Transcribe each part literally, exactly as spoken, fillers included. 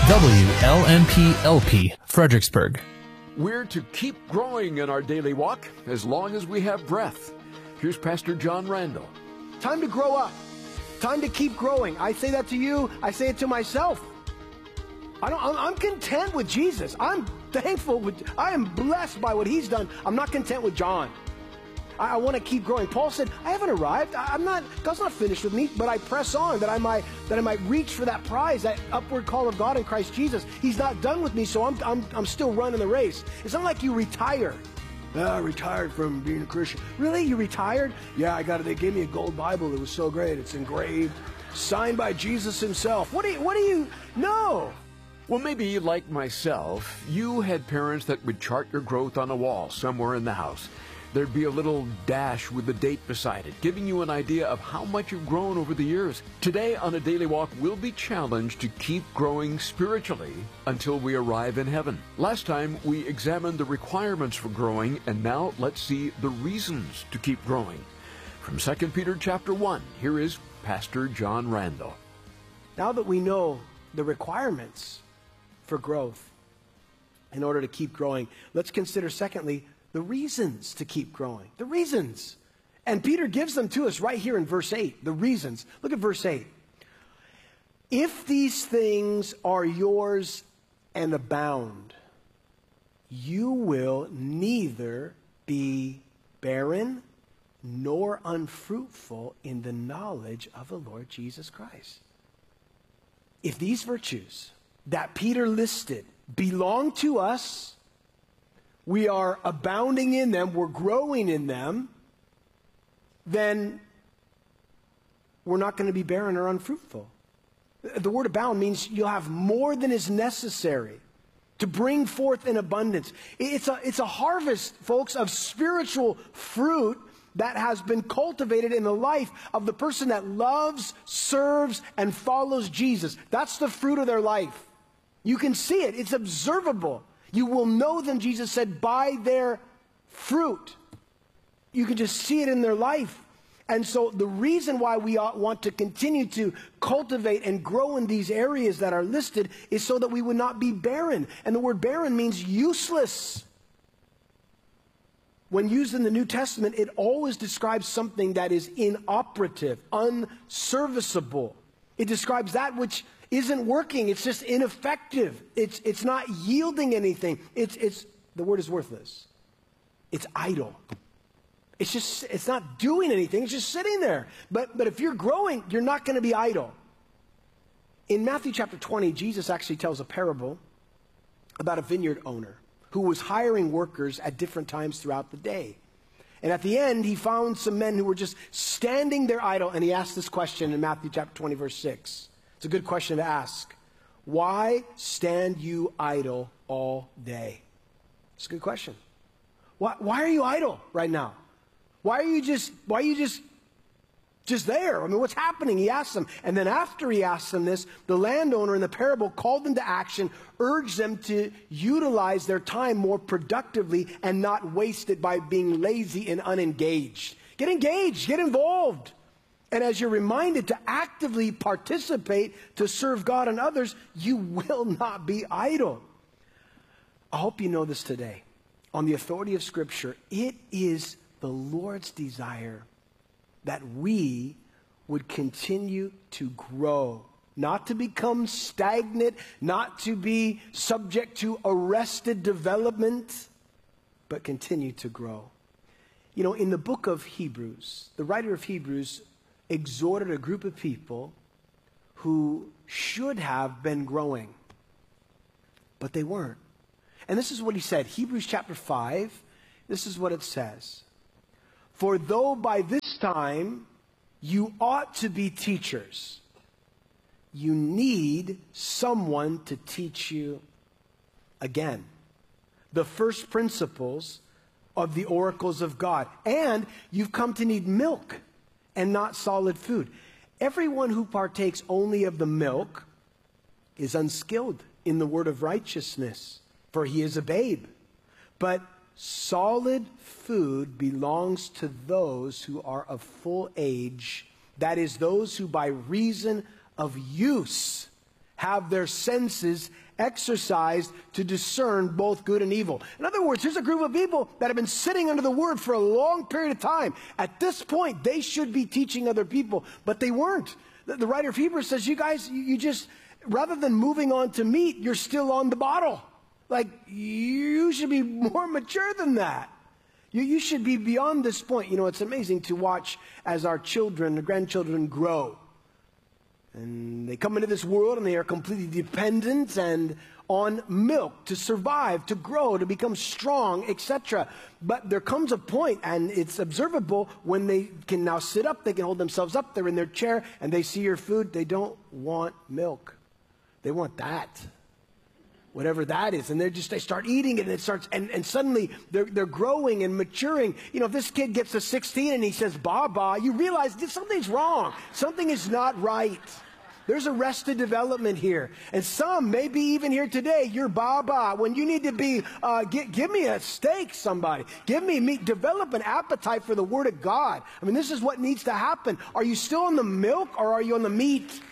W L N P L P, Fredericksburg. We're to keep growing in our daily walk as long as we have breath. Here's Pastor John Randall. Time to grow up. Time to keep growing. I say that to you. I say it to myself. I don't, I'm, I'm content with Jesus. I'm thankful. With, I am blessed by what he's done. I'm not content with John. I, I want to keep growing. Paul said, I haven't arrived. I, I'm not, God's not finished with me, but I press on that I might that I might reach for that prize, that upward call of God in Christ Jesus. He's not done with me, so I'm, I'm, I'm still running the race. It's not like you retire. Ah, I retired from being a Christian. Really? You retired? Yeah, I got it. They gave me a gold Bible. It was so great. It's engraved, signed by Jesus himself. What do you, what do you, no. Well, maybe like myself, you had parents that would chart your growth on a wall somewhere in the house. There'd be a little dash with the date beside it, giving you an idea of how much you've grown over the years. Today on A Daily Walk, we'll be challenged to keep growing spiritually until we arrive in heaven. Last time, we examined the requirements for growing, and now let's see the reasons to keep growing. From Second Peter chapter one, here is Pastor John Randall. Now that we know the requirements for growth in order to keep growing, let's consider, secondly, the reasons to keep growing. The reasons. And Peter gives them to us right here in verse eight. The reasons. Look at verse eight. If these things are yours and abound, you will neither be barren nor unfruitful in the knowledge of the Lord Jesus Christ. If these virtues that Peter listed belong to us, we are abounding in them, we're growing in them, then we're not going to be barren or unfruitful. The word abound means you'll have more than is necessary to bring forth in abundance. It's a, it's a harvest, folks, of spiritual fruit that has been cultivated in the life of the person that loves, serves, and follows Jesus. That's the fruit of their life. You can see it. It's observable. You will know them, Jesus said, by their fruit. You can just see it in their life. And so the reason why we ought, want to continue to cultivate and grow in these areas that are listed is so that we would not be barren. And the word barren means useless. When used in the New Testament, it always describes something that is inoperative, unserviceable. It describes that which isn't working. It's just ineffective. It's, it's not yielding anything. It's, it's, the word is worthless. It's idle. It's just, it's not doing anything. It's just sitting there. But, but if you're growing, you're not going to be idle. In Matthew chapter twenty, Jesus actually tells a parable about a vineyard owner who was hiring workers at different times throughout the day. And at the end, he found some men who were just standing there idle, and he asked this question in Matthew chapter twenty, verse six. It's a good question to ask. Why stand you idle all day? It's a good question. Why, why are you idle right now? Why are you just, why are you just, just there? I mean, what's happening? He asked them. And then after he asked them this, the landowner in the parable called them to action, urged them to utilize their time more productively and not waste it by being lazy and unengaged. Get engaged, get involved. And as you're reminded to actively participate to serve God and others, you will not be idle. I hope you know this today. On the authority of Scripture, it is the Lord's desire that we would continue to grow, not to become stagnant, not to be subject to arrested development, but continue to grow. You know, in the book of Hebrews, the writer of Hebrews exhorted a group of people who should have been growing, but they weren't. And this is what he said, Hebrews chapter five, this is what it says. For though by this time you ought to be teachers, you need someone to teach you again the first principles of the oracles of God. And you've come to need milk and not solid food. Everyone who partakes only of the milk is unskilled in the word of righteousness, for he is a babe. But solid food belongs to those who are of full age, that is, those who by reason of use have their senses exercised to discern both good and evil. In other words, here's a group of people that have been sitting under the Word for a long period of time. At this point, they should be teaching other people, but they weren't. The, the writer of Hebrews says, you guys, you, you just, rather than moving on to meat, you're still on the bottle. Like, you should be more mature than that. You, you should be beyond this point. You know, it's amazing to watch as our children, our grandchildren grow. And they come into this world and they are completely dependent and on milk to survive, to grow, to become strong, et cetera. But there comes a point, and it's observable, when they can now sit up, they can hold themselves up, they're in their chair, and they see your food, they don't want milk. They want that. Whatever that is, and they just they start eating it, and it starts, and, and suddenly they're they're growing and maturing. You know, if this kid gets to sixteen and he says "Baba," you realize that something's wrong. Something is not right. There's arrested development here, and some maybe even here today. You're Baba when you need to be. Uh, give, give me a steak, somebody. Give me meat. Develop an appetite for the Word of God. I mean, this is what needs to happen. Are you still on the milk or are you on the meat?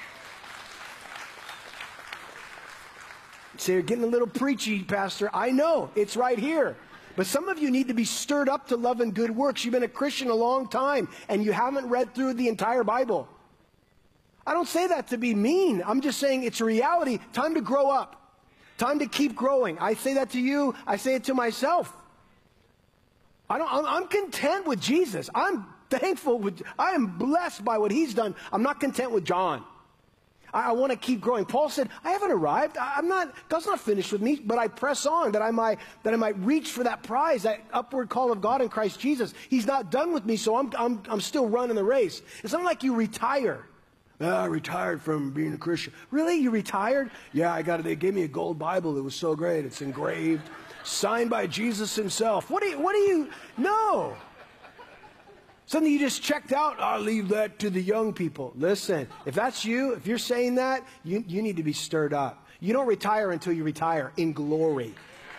So you're getting a little preachy, Pastor. I know, it's right here. But some of you need to be stirred up to love and good works. You've been a Christian a long time, and you haven't read through the entire Bible. I don't say that to be mean. I'm just saying it's a reality. Time to grow up. Time to keep growing. I say that to you. I say it to myself. I don't, I'm, I'm content with Jesus. I'm thankful. With, I am blessed by what He's done. I'm not content with John. I want to keep growing. Paul said, I haven't arrived. I'm not, God's not finished with me, but I press on that I might, that I might reach for that prize, that upward call of God in Christ Jesus. He's not done with me, so I'm, I'm, I'm still running the race. It's not like you retire. Oh, I retired from being a Christian. Really? You retired? Yeah, I got it. They gave me a gold Bible. It was so great. It's engraved, signed by Jesus Himself. What do you, what do you, no. Something you just checked out, I'll leave that to the young people. Listen, if that's you, if you're saying that, you, you need to be stirred up. You don't retire until you retire in glory.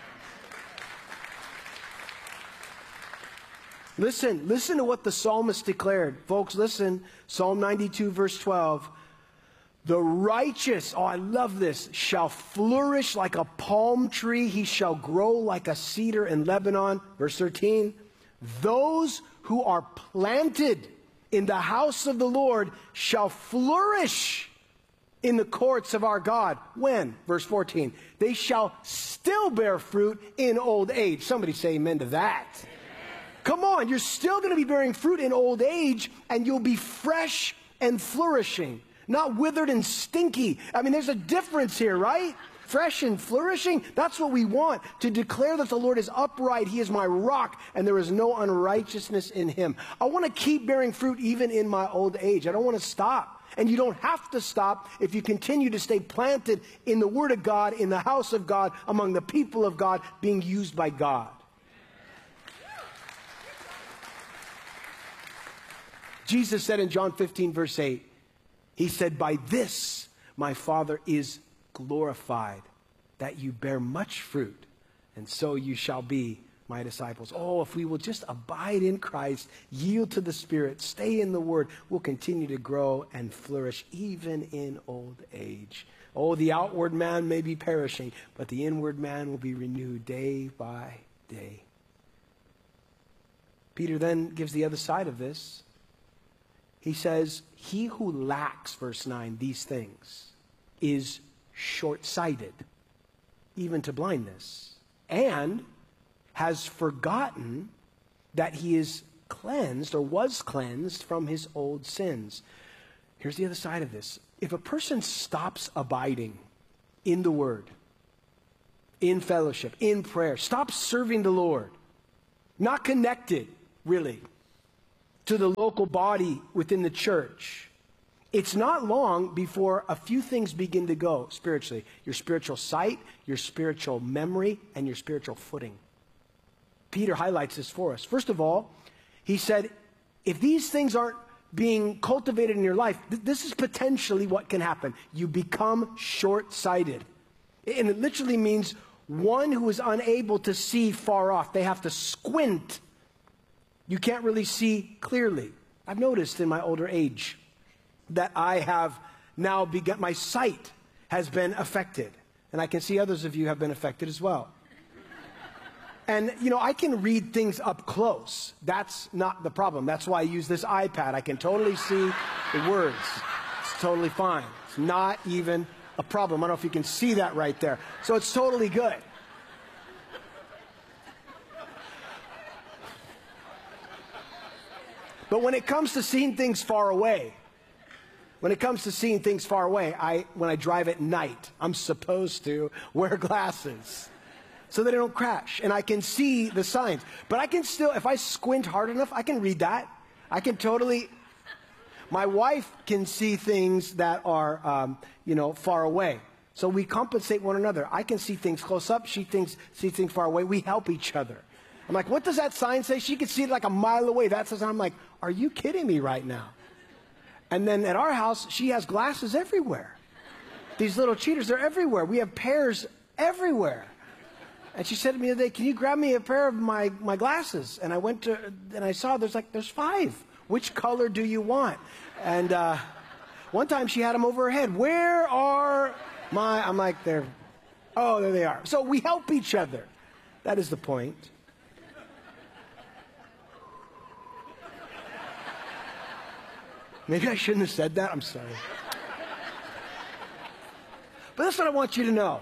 Listen, listen to what the psalmist declared. Folks, listen, Psalm ninety-two, verse twelve. The righteous, oh, I love this, shall flourish like a palm tree. He shall grow like a cedar in Lebanon. Verse thirteen. Those who are planted in the house of the Lord shall flourish in the courts of our God. When? Verse fourteen. They shall still bear fruit in old age. Somebody say amen to that. Amen. Come on, you're still going to be bearing fruit in old age, and you'll be fresh and flourishing, not withered and stinky. I mean, there's a difference here, right? Fresh and flourishing, that's what we want, to declare that the Lord is upright, He is my rock, and there is no unrighteousness in Him. I want to keep bearing fruit even in my old age. I don't want to stop. And you don't have to stop if you continue to stay planted in the Word of God, in the house of God, among the people of God, being used by God. Jesus said in John fifteen, verse eight, He said, by this my Father is glorified, that you bear much fruit, and so you shall be my disciples. Oh, if we will just abide in Christ, yield to the Spirit, stay in the Word, we'll continue to grow and flourish even in old age. Oh, the outward man may be perishing, but the inward man will be renewed day by day. Peter then gives the other side of this. He says, he who lacks, verse nine, these things is short-sighted, even to blindness, and has forgotten that he is cleansed or was cleansed from his old sins. Here's the other side of this. If a person stops abiding in the Word, in fellowship, in prayer, stops serving the Lord, not connected, really, to the local body within the church, it's not long before a few things begin to go spiritually. Your spiritual sight, your spiritual memory, and your spiritual footing. Peter highlights this for us. First of all, he said, if these things aren't being cultivated in your life, th- this is potentially what can happen. You become short-sighted. And it literally means one who is unable to see far off. They have to squint. You can't really see clearly. I've noticed in my older age that I have now begun, my sight has been affected. And I can see others of you have been affected as well. And, you know, I can read things up close. That's not the problem. That's why I use this iPad. I can totally see the words. It's totally fine. It's not even a problem. I don't know if you can see that right there. So it's totally good. But when it comes to seeing things far away, when it comes to seeing things far away, I, when I drive at night, I'm supposed to wear glasses so that I don't crash. And I can see the signs. But I can still, if I squint hard enough, I can read that. I can totally, my wife can see things that are, um, you know, far away. So we compensate one another. I can see things close up. She thinks, sees things far away. We help each other. I'm like, what does that sign say? She could see it like a mile away. That says, I'm like, are you kidding me right now? And then at our house, she has glasses everywhere. These little cheaters, they're everywhere. We have pairs everywhere. And she said to me the other day, can you grab me a pair of my, my glasses? And I went to, and I saw there's like, there's five. Which color do you want? And uh, one time she had them over her head. Where are my, I'm like, they're, oh, there they are. So we help each other. That is the point. Maybe I shouldn't have said that. I'm sorry. But that's what I want you to know.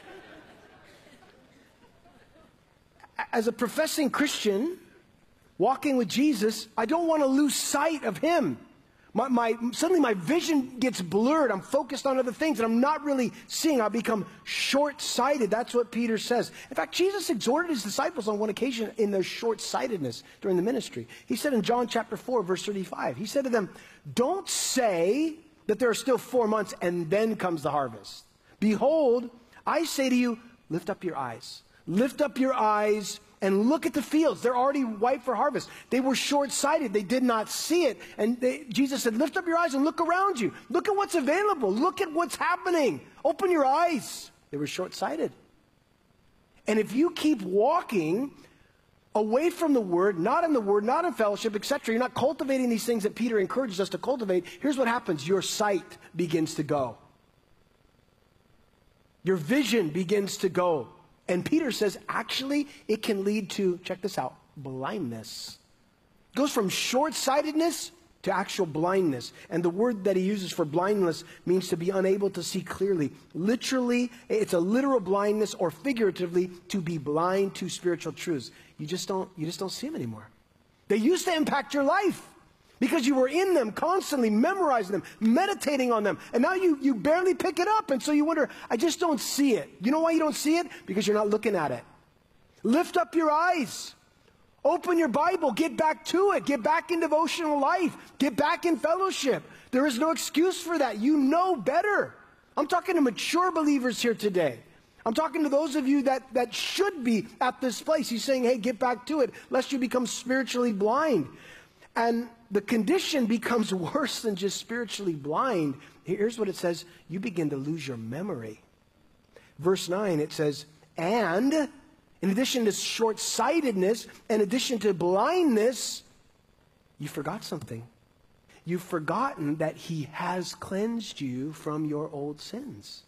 As a professing Christian, walking with Jesus, I don't want to lose sight of him. My, my, suddenly my vision gets blurred. I'm focused on other things, and I'm not really seeing. I become short-sighted. That's what Peter says. In fact, Jesus exhorted his disciples on one occasion in their short-sightedness during the ministry. He said in John chapter four, verse thirty-five, he said to them, don't say that there are still four months and then comes the harvest. Behold, I say to you, lift up your eyes. Lift up your eyes and look at the fields. They're already ripe for harvest. They were short-sighted. They did not see it. And they, Jesus said, lift up your eyes and look around you. Look at what's available. Look at what's happening. Open your eyes. They were short-sighted. And if you keep walking away from the Word, not in the Word, not in fellowship, et cetera, you're not cultivating these things that Peter encourages us to cultivate, here's what happens. Your sight begins to go. Your vision begins to go. And Peter says, actually, it can lead to, check this out, blindness. It goes from short-sightedness to actual blindness. And the word that he uses for blindness means to be unable to see clearly. Literally, it's a literal blindness, or figuratively, to be blind to spiritual truths. You just don't, you just don't see them anymore. They used to impact your life because you were in them, constantly memorizing them, meditating on them. And now you, you barely pick it up. And so you wonder, I just don't see it. You know why you don't see it? Because you're not looking at it. Lift up your eyes. Open your Bible. Get back to it. Get back in devotional life. Get back in fellowship. There is no excuse for that. You know better. I'm talking to mature believers here today. I'm talking to those of you that, that should be at this place. He's saying, hey, get back to it, lest you become spiritually blind. And the condition becomes worse than just spiritually blind. Here's what it says. You begin to lose your memory. Verse nine, it says, and in addition to short-sightedness, in addition to blindness, you forgot something. You've forgotten that he has cleansed you from your old sins.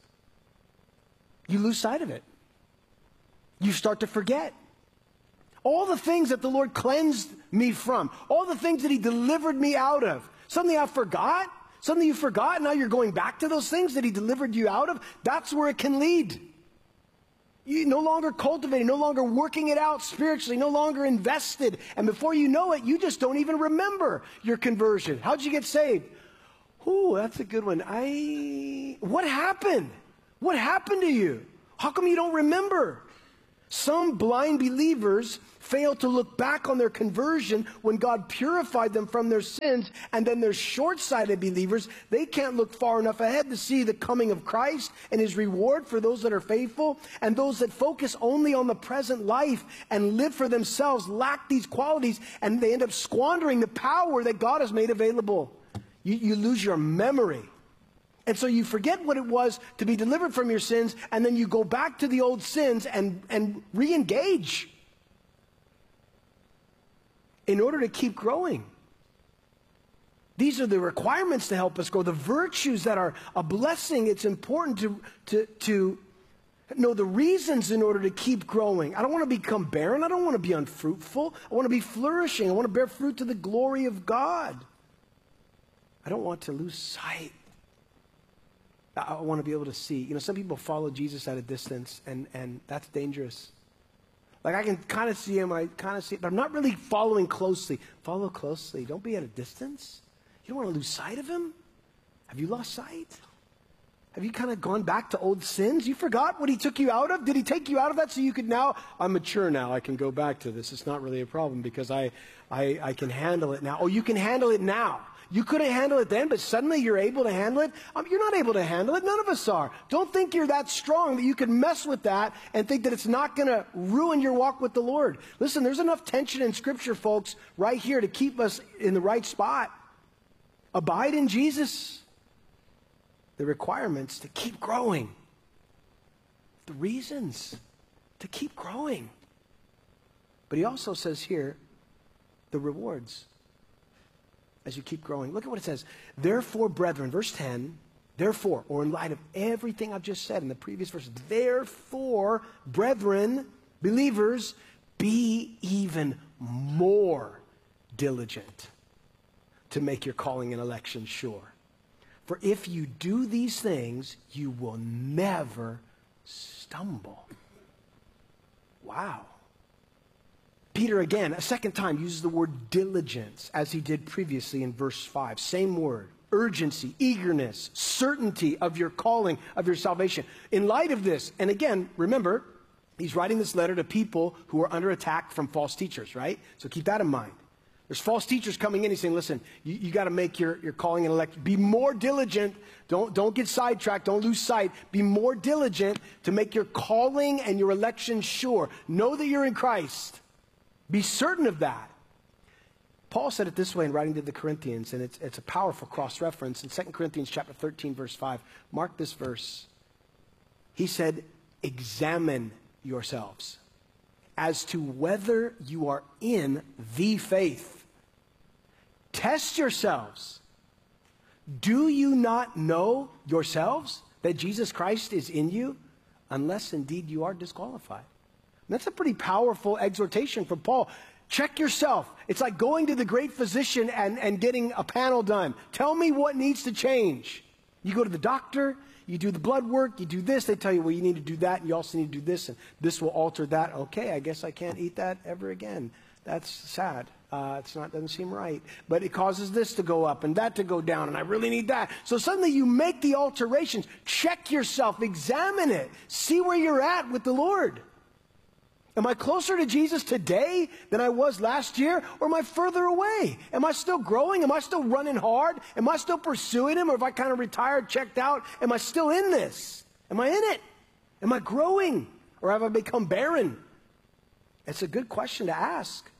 You lose sight of it. You start to forget. All the things that the Lord cleansed me from, all the things that he delivered me out of, something I forgot, something you forgot, now you're going back to those things that he delivered you out of. That's where it can lead. You no longer cultivating, no longer working it out spiritually, no longer invested. And before you know it, you just don't even remember your conversion. How'd you get saved? Ooh, that's a good one. I, what happened? What happened to you? How come you don't remember? Some blind believers fail to look back on their conversion when God purified them from their sins, and then they're short-sighted believers. They can't look far enough ahead to see the coming of Christ and his reward for those that are faithful, and those that focus only on the present life and live for themselves lack these qualities, and they end up squandering the power that God has made available. You, you lose your memory. And so you forget what it was to be delivered from your sins, and then you go back to the old sins and, and re-engage in order to keep growing. These are the requirements to help us grow, the virtues that are a blessing. It's important to, to, to know the reasons in order to keep growing. I don't want to become barren. I don't want to be unfruitful. I want to be flourishing. I want to bear fruit to the glory of God. I don't want to lose sight. I want to be able to see. You know, some people follow Jesus at a distance, and, and that's dangerous. Like, I can kind of see him, I kind of see it, but I'm not really following closely. Follow closely. Don't be at a distance. You don't want to lose sight of him. Have you lost sight? Have you kind of gone back to old sins? You forgot what he took you out of? Did he take you out of that so you could now, I'm mature now, I can go back to this. It's not really a problem because I, I, I can handle it now. Oh, you can handle it now. You couldn't handle it then, but suddenly you're able to handle it? Um, you're not able to handle it. None of us are. Don't think you're that strong that you can mess with that and think that it's not going to ruin your walk with the Lord. Listen, there's enough tension in Scripture, folks, right here to keep us in the right spot. Abide in Jesus. The requirements to keep growing. The reasons to keep growing. But he also says here, the rewards. As you keep growing. Look at what it says. Therefore, brethren, verse ten, therefore, or in light of everything I've just said in the previous verses, therefore, brethren, believers, be even more diligent to make your calling and election sure. For if you do these things, you will never stumble. Wow. Peter again, a second time, uses the word diligence as he did previously in verse five. Same word. Urgency, eagerness, certainty of your calling, of your salvation. In light of this, and again, remember, he's writing this letter to people who are under attack from false teachers, right? So keep that in mind. There's false teachers coming in. He's saying, listen, you, you got to make your, your calling and election. Be more diligent. Don't, don't get sidetracked. Don't lose sight. Be more diligent to make your calling and your election sure. Know that you're in Christ. Be certain of that. Paul said it this way in writing to the Corinthians, and it's, it's a powerful cross-reference. In Second Corinthians chapter thirteen, verse five, mark this verse. He said, examine yourselves as to whether you are in the faith. Test yourselves. Do you not know yourselves that Jesus Christ is in you, unless indeed you are disqualified? That's a pretty powerful exhortation from Paul. Check yourself. It's like going to the great physician and, and getting a panel done. Tell me what needs to change. You go to the doctor, you do the blood work, you do this. They tell you, well, you need to do that, and you also need to do this, and this will alter that. Okay, I guess I can't eat that ever again. That's sad. Uh, it's not, doesn't seem right. But it causes this to go up and that to go down, and I really need that. So suddenly you make the alterations. Check yourself. Examine it. See where you're at with the Lord. Am I closer to Jesus today than I was last year, or am I further away? Am I still growing? Am I still running hard? Am I still pursuing him? Or have I kind of retired, checked out? Am I still in this? Am I in it? Am I growing? Or have I become barren? It's a good question to ask.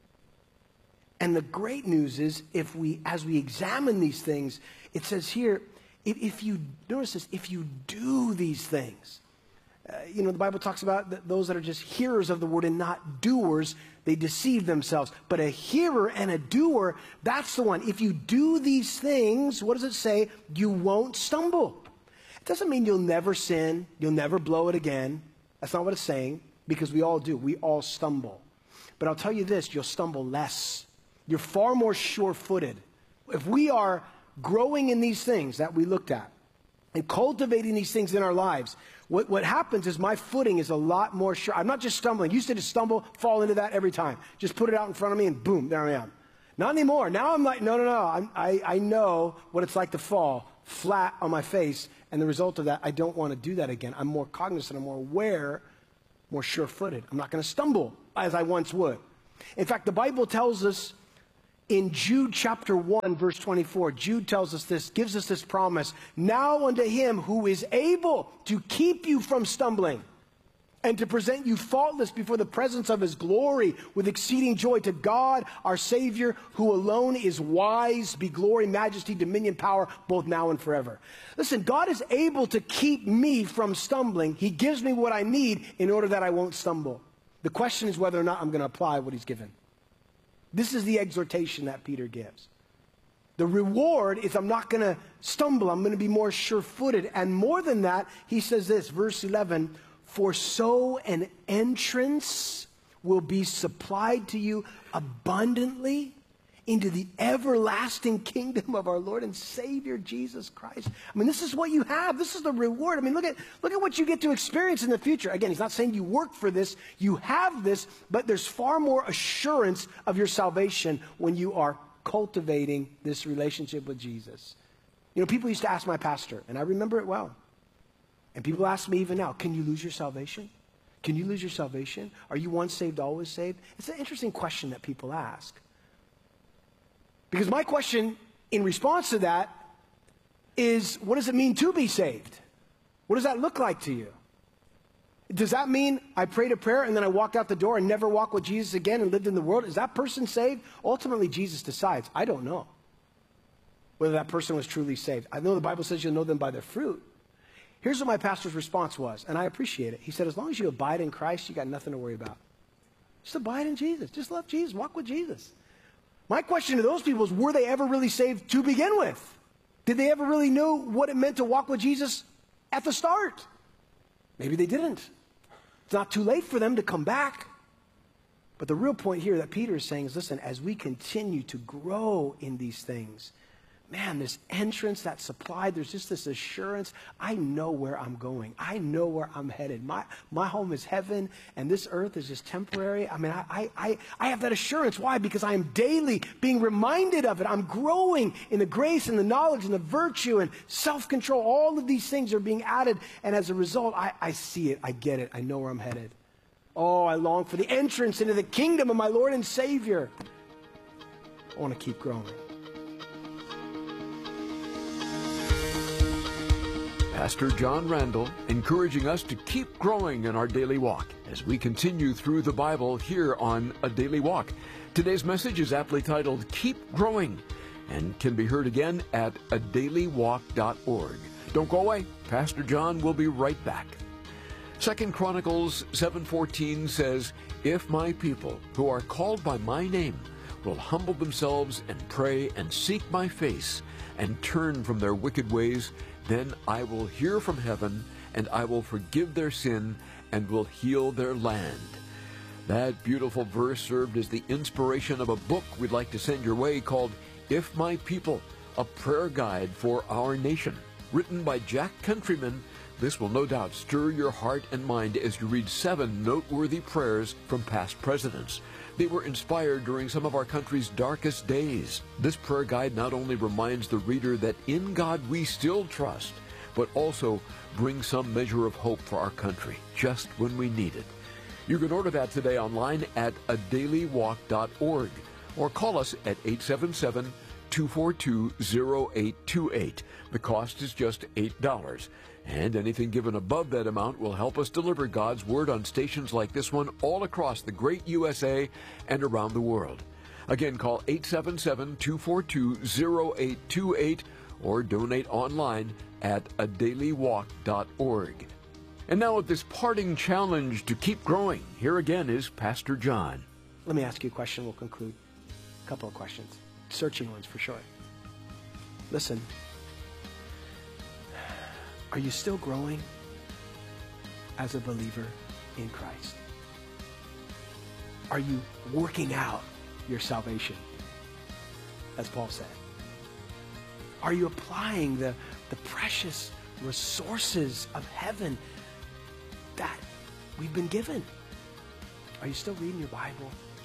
And the great news is, if we, as we examine these things, it says here, if, if you, notice this, if you do these things, Uh, you know, the Bible talks about th- those that are just hearers of the word and not doers, they deceive themselves. But a hearer and a doer, that's the one. If you do these things, what does it say? You won't stumble. It doesn't mean you'll never sin, you'll never blow it again. That's not what it's saying, because we all do. We all stumble. But I'll tell you this, you'll stumble less. You're far more sure-footed. If we are growing in these things that we looked at and cultivating these things in our lives, What, what happens is my footing is a lot more sure. I'm not just stumbling. You used to just stumble, fall into that every time. Just put it out in front of me and boom, there I am. Not anymore. Now I'm like, no, no, no. I'm, I, I know what it's like to fall flat on my face. And the result of that, I don't want to do that again. I'm more cognizant. I'm more aware, more sure-footed. I'm not going to stumble as I once would. In fact, the Bible tells us in Jude chapter one, verse twenty-four, Jude tells us this, gives us this promise. Now unto him who is able to keep you from stumbling and to present you faultless before the presence of his glory with exceeding joy, to God our Savior, who alone is wise, be glory, majesty, dominion, power, both now and forever. Listen, God is able to keep me from stumbling. He gives me what I need in order that I won't stumble. The question is whether or not I'm going to apply what he's given. This is the exhortation that Peter gives. The reward is I'm not going to stumble. I'm going to be more sure-footed. And more than that, he says this, verse eleven, for so an entrance will be supplied to you abundantly into the everlasting kingdom of our Lord and Savior Jesus Christ. I mean, this is what you have. This is the reward. I mean, look at look at what you get to experience in the future. Again, he's not saying you work for this. You have this, but there's far more assurance of your salvation when you are cultivating this relationship with Jesus. You know, people used to ask my pastor, and I remember it well. And people ask me even now, can you lose your salvation? Can you lose your salvation? Are you once saved, always saved? It's an interesting question that people ask. Because my question in response to that is, what does it mean to be saved? What does that look like to you? Does that mean I prayed a prayer and then I walked out the door and never walked with Jesus again and lived in the world? Is that person saved? Ultimately, Jesus decides. I don't know whether that person was truly saved. I know the Bible says you'll know them by their fruit. Here's what my pastor's response was, and I appreciate it. He said, as long as you abide in Christ, you got nothing to worry about. Just abide in Jesus. Just love Jesus. Walk with Jesus. My question to those people is, were they ever really saved to begin with? Did they ever really know what it meant to walk with Jesus at the start? Maybe they didn't. It's not too late for them to come back. But the real point here that Peter is saying is, listen, as we continue to grow in these things, man, this entrance that's supplied, there's just this assurance. I know where I'm going. I know where I'm headed. My my home is heaven, and this earth is just temporary. I mean, I, I, I have that assurance. Why? Because I am daily being reminded of it. I'm growing in the grace and the knowledge and the virtue and self-control. All of these things are being added, and as a result, I, I see it. I get it. I know where I'm headed. Oh, I long for the entrance into the kingdom of my Lord and Savior. I want to keep growing. Pastor John Randall encouraging us to keep growing in our daily walk as we continue through the Bible here on A Daily Walk. Today's message is aptly titled, Keep Growing, and can be heard again at a daily walk dot org. Don't go away. Pastor John will be right back. Second Chronicles seven fourteen says, if my people who are called by my name will humble themselves and pray and seek my face and turn from their wicked ways, then I will hear from heaven, and I will forgive their sin, and will heal their land. That beautiful verse served as the inspiration of a book we'd like to send your way called If My People, a prayer guide for our nation. Written by Jack Countryman, this will no doubt stir your heart and mind as you read seven noteworthy prayers from past presidents. They were inspired during some of our country's darkest days. This prayer guide not only reminds the reader that in God we still trust, but also brings some measure of hope for our country, just when we need it. You can order that today online at a daily walk dot org or call us at eight seven seven, two four two, zero eight two eight. The cost is just eight dollars. And anything given above that amount will help us deliver God's Word on stations like this one all across the great U S A and around the world. Again, call eight seven seven, two four two, zero eight two eight or donate online at a daily walk dot org. And now with this parting challenge to keep growing, here again is Pastor John. Let me ask you a question. We'll conclude. A couple of questions. Searching ones for sure. Listen. Are you still growing as a believer in Christ? Are you working out your salvation, as Paul said? Are you applying the, the precious resources of heaven that we've been given? Are you still reading your Bible?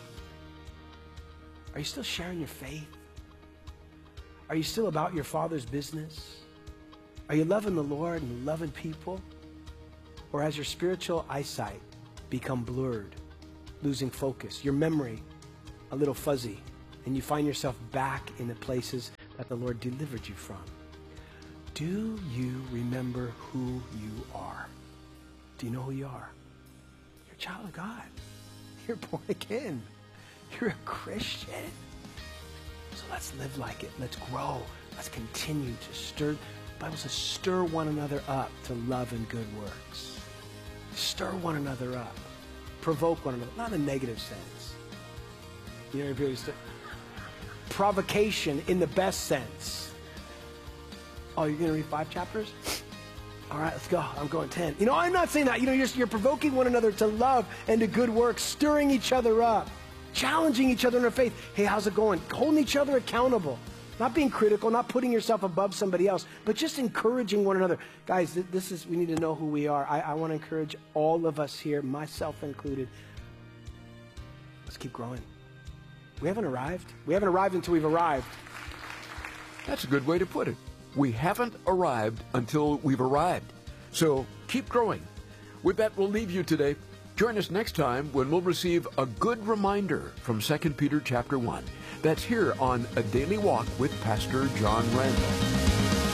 Are you still sharing your faith? Are you still about your Father's business? Are you loving the Lord and loving people? Or has your spiritual eyesight become blurred, losing focus, your memory a little fuzzy, and you find yourself back in the places that the Lord delivered you from? Do you remember who you are? Do you know who you are? You're a child of God. You're born again. You're a Christian. So let's live like it. Let's grow. Let's continue to stir. The Bible says, stir one another up to love and good works. Stir one another up. Provoke one another. Not in a negative sense. You know, if you're just provocation in the best sense. Oh, you're going to read five chapters? All right, let's go. I'm going ten. You know, I'm not saying that. You know, you're, you're provoking one another to love and to good works, stirring each other up, challenging each other in their faith. Hey, how's it going? Holding each other accountable. Not being critical, not putting yourself above somebody else, but just encouraging one another. Guys, th- this is, we need to know who we are. I, I want to encourage all of us here, myself included. Let's keep growing. We haven't arrived. We haven't arrived until we've arrived. That's a good way to put it. We haven't arrived until we've arrived. So keep growing. With that, we'll leave you today. Join us next time when we'll receive a good reminder from Second Peter chapter one. That's here on A Daily Walk with Pastor John Randall.